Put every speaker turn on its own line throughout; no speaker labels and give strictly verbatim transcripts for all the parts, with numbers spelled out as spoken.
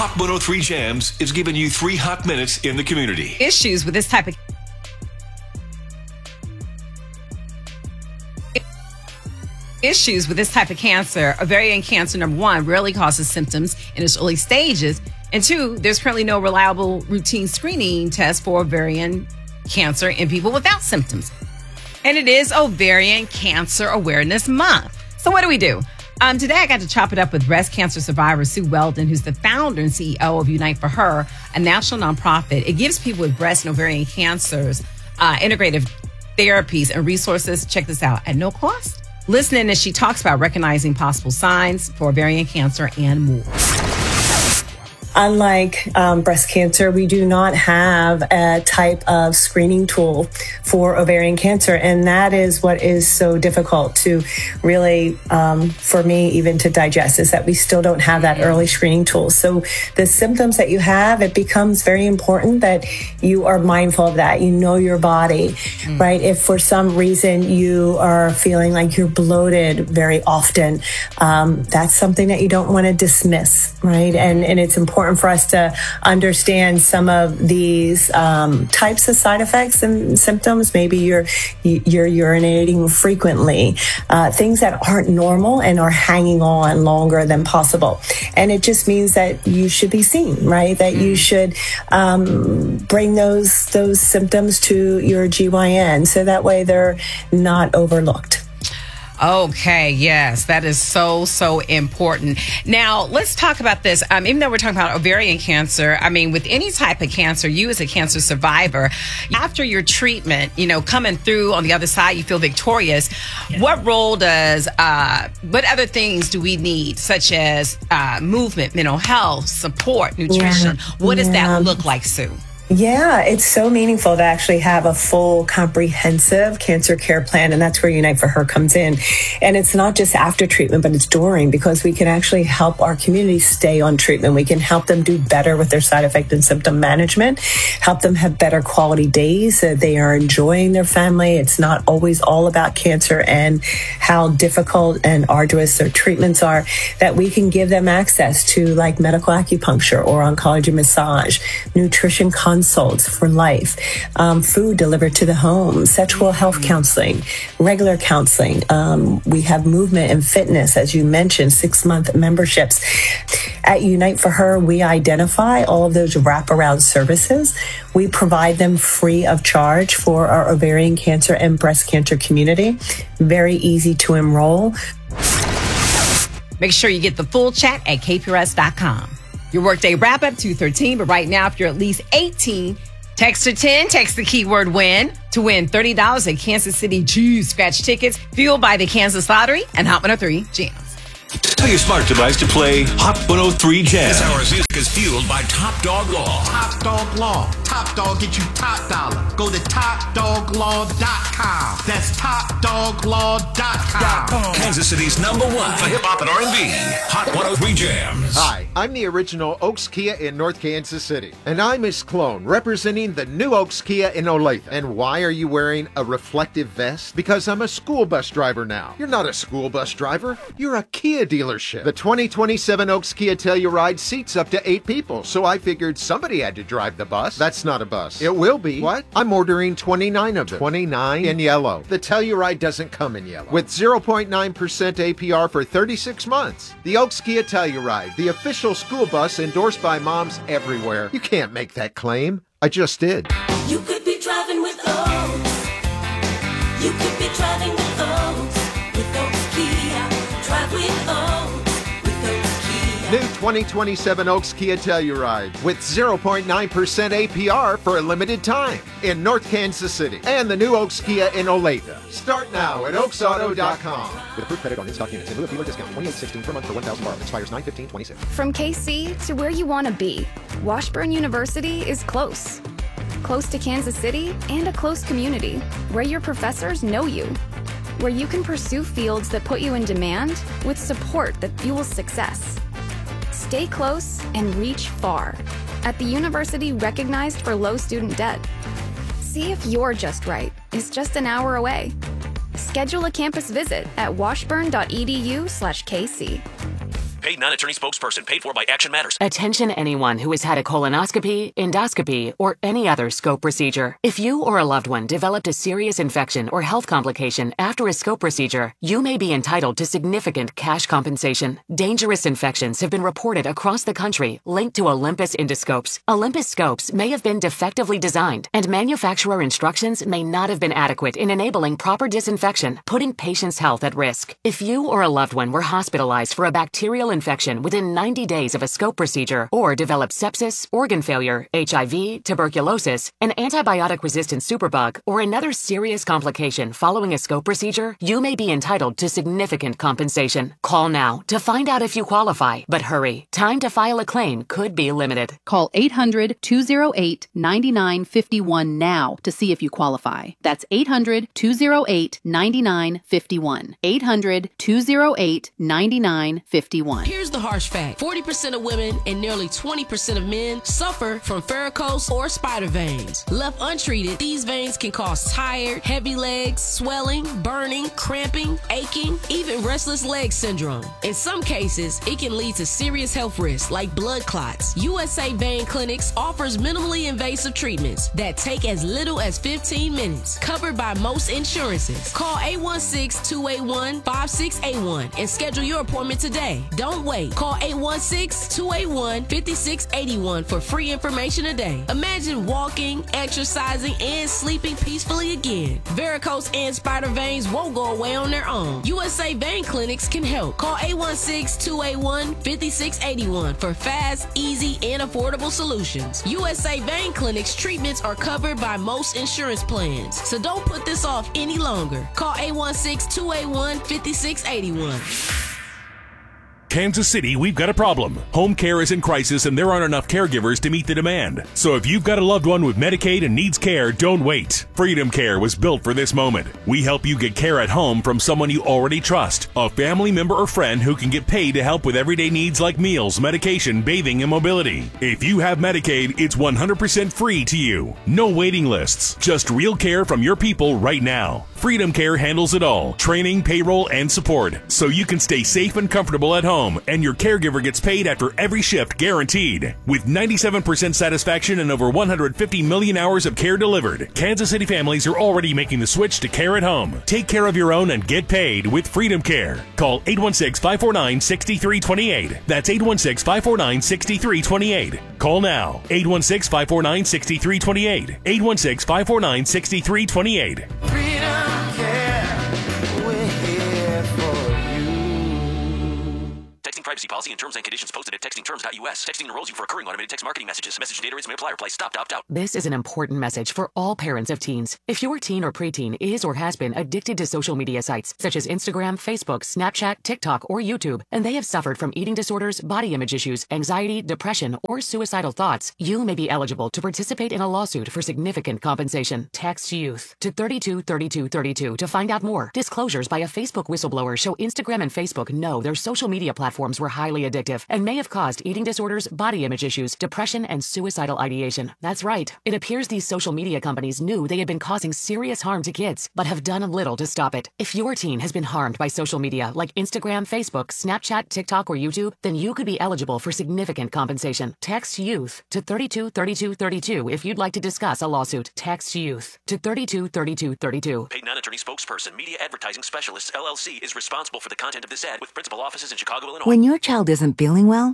Hot one oh three Jams is giving you three hot minutes in the community.
Issues with this type of Issues with this type of cancer. Ovarian cancer, number one, rarely causes symptoms in its early stages. And two, there's currently no reliable routine screening test for ovarian cancer in people without symptoms. And it is Ovarian Cancer Awareness Month. So what do we do? Um, today, I got to chop it up with breast cancer survivor Sue Weldon, who's the founder and C E O of Unite for Her, a national nonprofit. It gives people with breast and ovarian cancers uh, integrative therapies and resources. Check this out, at no cost. Listen in as she talks about recognizing possible signs for ovarian cancer and more.
Unlike um, breast cancer, we do not have a type of screening tool for ovarian cancer. And that is what is so difficult to really, um, for me, even to digest, is that we still don't have that early screening tool. So the symptoms that you have, it becomes very important that you are mindful of that. You know your body, mm. right? If for some reason you are feeling like you're bloated very often, um, that's something that you don't want to dismiss, right? And, and it's important for us to understand some of these um, types of side effects and symptoms. Maybe you're you're urinating frequently, uh, things that aren't normal and are hanging on longer than possible. And it just means that you should be seen, right? That you should um, bring those those symptoms to your G Y N so that way they're not overlooked.
Okay, yes, that is so, so important. Now, let's talk about this. Um, even though we're talking about ovarian cancer, I mean, with any type of cancer, you as a cancer survivor, after your treatment, you know, coming through on the other side, you feel victorious. Yeah. What role does, uh, what other things do we need, such as uh, movement, mental health, support, nutrition? Yeah. What does yeah. that look like, Sue?
Yeah, it's so meaningful to actually have a full comprehensive cancer care plan. And that's where Unite for Her comes in. And it's not just after treatment, but it's during, because we can actually help our community stay on treatment. We can help them do better with their side effect and symptom management, help them have better quality days so that they are enjoying their family. It's not always all about cancer and how difficult and arduous their treatments are, that we can give them access to like medical acupuncture or oncology massage, nutrition consultation, consults for life, um, food delivered to the home, sexual health counseling, regular counseling. Um, we have movement and fitness, as you mentioned, six-month memberships. At Unite for Her, we identify all of those wraparound services. We provide them free of charge for our ovarian cancer and breast cancer community. Very easy to enroll.
Make sure you get the full chat at K P R S dot com. Your workday wrap up two thirteen, but right now, if you're at least eighteen, text to ten, text the keyword win to win thirty dollars at Kansas City Chiefs scratch tickets fueled by the Kansas Lottery and Hot one oh three Jams.
Tell your smart device to play Hot one oh three Jams.
This hour's music is fueled by Top Dog Law.
Top Dog Law. Top Dog get you top dollar. Go to top dog law dot com. That's top dog law dot com.
Kansas City's number one for hip hop and R and B. Hot one oh three Jams.
Hi, I'm the original Oaks Kia in North Kansas City. And I'm Miss Clone, representing the new Oaks Kia in Olathe. And why are you wearing a reflective vest? Because I'm a school bus driver now. You're not a school bus driver. You're a Kia dealership. The twenty twenty-seven Oaks Kia Telluride seats up to eight people, so I figured somebody had to drive the bus. That's not a bus. It will be. What? I'm ordering twenty-nine of them. twenty-nine in yellow. The Telluride doesn't come in yellow. With zero point nine percent A P R for thirty-six months. The Oaks Kia Telluride, the official school bus endorsed by moms everywhere. You can't make that claim. I just did.
You could be driving with Oaks. You could be driving with Oaks. With Oaks Kia. Drive with Oaks. With Oaks Kia.
New twenty twenty-seven Oaks Kia Telluride with zero point nine percent A P R for a limited time in North Kansas City. And the new Oaks Kia in Olathe. Start now at oaks auto dot com. With approved credit on in-stock units. In lieu of dealer discount, twenty-eight sixteen per month for one thousand borrowed. Expires nine fifteen twenty-six.
From K C to where you want to be, Washburn University is close. Close to Kansas City and a close community where your professors know you. Where you can pursue fields that put you in demand with support that fuels success. Stay close and reach far. At the university recognized for low student debt. See if You're Just Right is just an hour away. Schedule a campus visit at washburn dot e d u slash K C.
Paid non-attorney spokesperson. Paid for by Action Matters.
Attention anyone who has had a colonoscopy, endoscopy, or any other scope procedure. If you or a loved one developed a serious infection or health complication after a scope procedure, you may be entitled to significant cash compensation. Dangerous infections have been reported across the country linked to Olympus endoscopes. Olympus scopes may have been defectively designed, and manufacturer instructions may not have been adequate in enabling proper disinfection, putting patients' health at risk. If you or a loved one were hospitalized for a bacterial infection within ninety days of a scope procedure, or developed sepsis, organ failure, H I V, tuberculosis, an antibiotic-resistant superbug, or another serious complication following a scope procedure, you may be entitled to significant compensation. Call now to find out if you qualify, but hurry. Time to file a claim could be limited.
Call eight hundred, two oh eight, nine nine five one now to see if you qualify. That's eight hundred, two oh eight, nine nine five one. eight hundred, two oh eight, nine nine five one.
Here's the harsh fact. forty percent of women and nearly twenty percent of men suffer from varicose or spider veins. Left untreated, these veins can cause tired, heavy legs, swelling, burning, cramping, aching, even restless leg syndrome. In some cases, it can lead to serious health risks like blood clots. U S A Vein Clinics offers minimally invasive treatments that take as little as fifteen minutes, covered by most insurances. Call eight one six, two eight one, five six eight one and schedule your appointment today. Don't wait. Call eight one six, two eight one, five six eight one for free information today. Imagine walking, exercising, and sleeping peacefully again. Varicose and spider veins won't go away on their own. U S A Vein Clinics can help. Call eight one six, two eight one, five six eight one for fast, easy, and affordable solutions. U S A Vein Clinics treatments are covered by most insurance plans, so don't put this off any longer. Call eight one six, two eight one, five six eight one.
Kansas City, we've got a problem. Home care is in crisis and there aren't enough caregivers to meet the demand. So if you've got a loved one with Medicaid and needs care, don't wait. Freedom Care was built for this moment. We help you get care at home from someone you already trust, a family member or friend who can get paid to help with everyday needs like meals, medication, bathing, and mobility. If you have Medicaid, it's one hundred percent free to you. No waiting lists, just real care from your people right now. Freedom Care handles it all, training, payroll, and support, so you can stay safe and comfortable at home, and your caregiver gets paid after every shift guaranteed. With ninety-seven percent satisfaction and over one hundred fifty million hours of care delivered, Kansas City families are already making the switch to care at home. Take care of your own and get paid with Freedom Care. Call eight one six, five four nine, six three two eight. That's eight one six, five four nine, six three two eight. Call now. eight one six, five four nine, six three two eight. eight one six, five four nine, six three two eight.
Texting privacy policy and terms and conditions posted at texting terms dot U S. Texting enrolls you for recurring automated text marketing messages. Message data rates may apply. Reply stop, opt out.
This is an important message for all parents of teens. If your teen or preteen is or has been addicted to social media sites such as Instagram, Facebook, Snapchat, TikTok, or YouTube, and they have suffered from eating disorders, body image issues, anxiety, depression, or suicidal thoughts, you may be eligible to participate in a lawsuit for significant compensation. Text YOUTH to three two three two three two to find out more. Disclosures by a Facebook whistleblower show Instagram and Facebook know their social media platforms were highly addictive and may have caused eating disorders, body image issues, depression, and suicidal ideation. That's right. It appears these social media companies knew they had been causing serious harm to kids, but have done little to stop it. If your teen has been harmed by social media like Instagram, Facebook, Snapchat, TikTok, or YouTube, then you could be eligible for significant compensation. Text YOUTH to three two three two three two if you'd like to discuss a lawsuit. Text YOUTH to three two three two three two.
Paid non-attorney spokesperson, Media Advertising Specialists, L L C, is responsible for the content of this ad with principal offices in Chicago, Illinois.
When your child isn't feeling well,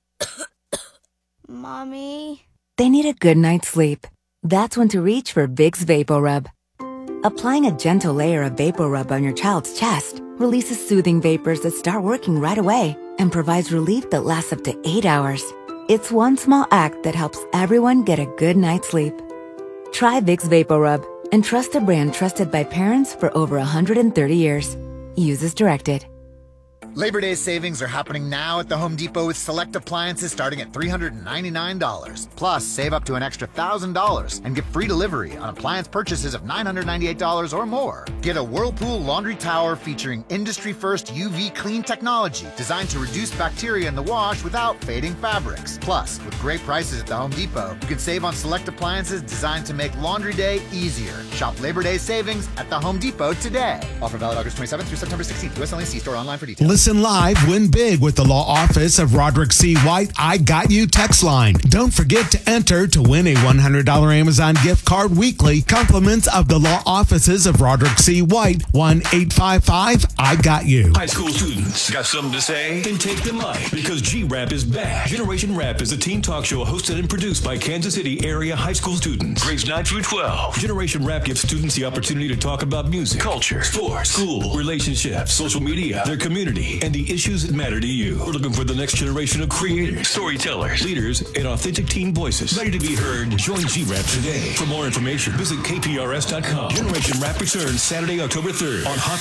Mommy,
they need a good night's sleep. That's when to reach for Vicks VapoRub. Applying a gentle layer of VapoRub on your child's chest releases soothing vapors that start working right away and provides relief that lasts up to eight hours. It's one small act that helps everyone get a good night's sleep. Try Vicks VapoRub and trust a brand trusted by parents for over one hundred thirty years. Use as directed.
Labor Day savings are happening now at the Home Depot with select appliances starting at three hundred ninety-nine dollars. Plus, save up to an extra one thousand dollars and get free delivery on appliance purchases of nine hundred ninety-eight dollars or more. Get a Whirlpool laundry tower featuring industry-first U V clean technology designed to reduce bacteria in the wash without fading fabrics. Plus, with great prices at the Home Depot, you can save on select appliances designed to make laundry day easier. Shop Labor Day savings at the Home Depot today. Offer valid August twenty-seventh through September sixteenth. U S only. See store online for details.
Listen live, win big with the law office of Roderick C. White. I Got You text line. Don't forget to enter to win a one hundred dollars Amazon gift card weekly. Compliments of the law offices of Roderick C. White. one eight five five I got you.
High school students, got something to say? Then take the mic, because G-Rap is back. Generation Rap is a teen talk show hosted and produced by Kansas City area high school students, grades nine through twelve. Generation Rap gives students the opportunity to talk about music, culture, sports, school, relationships, social media, their community, and the issues that matter to you. We're looking for the next generation of creators, storytellers, leaders, and authentic teen voices. Ready to be heard? Join G-Rap today. For more information, visit K P R S dot com. Generation Rap returns Saturday, October third on Hot